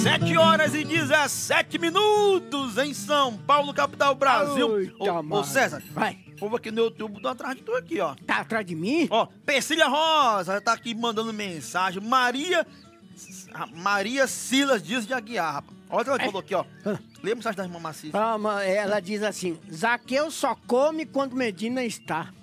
7h17 em São Paulo, capital Brasil. Ô César, vai. O povo aqui no YouTube tá atrás de tu aqui, ó. Tá atrás de mim? Ó, Persília Rosa tá aqui mandando mensagem. Maria Silas Dias de Aguiar, rapaz. Olha o que ela falou aqui, ó. Lê a mensagem da irmã Macia. Ela diz assim: Zaqueu só come quando Medina está.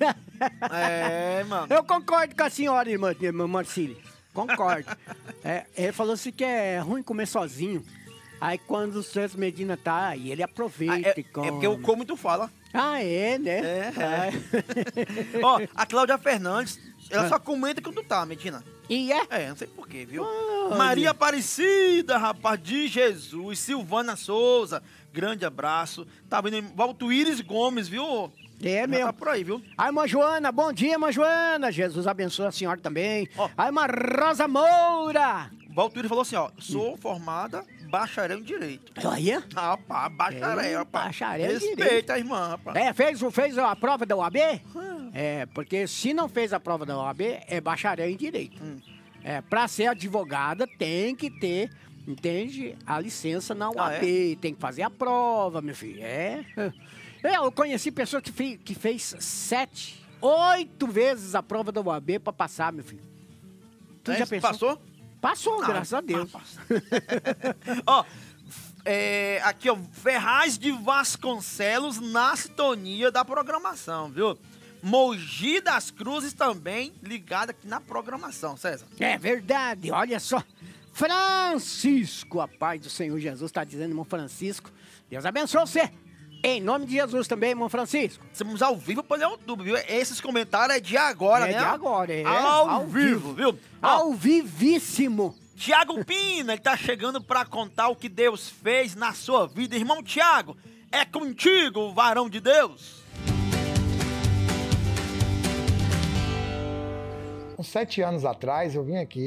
Mano. Eu concordo com a senhora, irmã Marcília. Concordo. Ele falou assim que é ruim comer sozinho. Aí quando o César Medina tá, aí ele aproveita e come. É porque eu como e tu fala. Ah, é, né? Ó, a Cláudia Fernandes, ela só comenta quando tu tá, Medina. E é? Não sei porquê, viu? Maria Aparecida, rapaz, de Jesus. Silvana Souza, grande abraço. Tá vendo? Valtuíris Gomes, viu? É mesmo. Tá por aí, viu? A irmã Joana, bom dia, irmã Joana. Jesus abençoe a senhora também. A irmã Rosa Moura. Valtuíris falou assim, ó, sou formada bacharel em Direito. Olha. Rapaz, bacharel, rapaz. Bacharel em Direito. Respeita a irmã, rapaz. Fez a prova da OAB? Porque se não fez a prova da OAB, é bacharel em Direito. Pra ser advogada, tem que ter, entende? A licença na OAB. Tem que fazer a prova, meu filho. Eu conheci pessoa que fez 7, 8 vezes a prova da OAB pra passar, meu filho. Tu já pensou? Passou? Passou, graças a Deus. Ó, aqui, ó, Ferraz de Vasconcelos na sintonia da programação, viu? Mogi das Cruzes também ligado aqui na programação, César. É verdade, olha só. Francisco, a paz do Senhor Jesus, tá dizendo, irmão Francisco. Deus abençoe você. Em nome de Jesus também, irmão Francisco. Estamos ao vivo pelo YouTube, viu? Esses comentários é de agora, né? É de agora, Ao vivo, viu? Ao vivíssimo. Tiago Pina, ele tá chegando pra contar o que Deus fez na sua vida. Irmão Tiago, é contigo, o varão de Deus. Uns 7 anos atrás, eu vim aqui